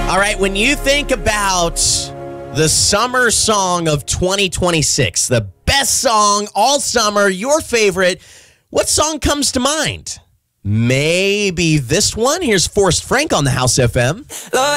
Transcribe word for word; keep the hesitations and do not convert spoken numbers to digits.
All right, when you think about the summer song of twenty twenty-six, the best song all summer, your favorite, what song comes to mind? Maybe this one. Here's Forrest Frank on the House F M. Lord,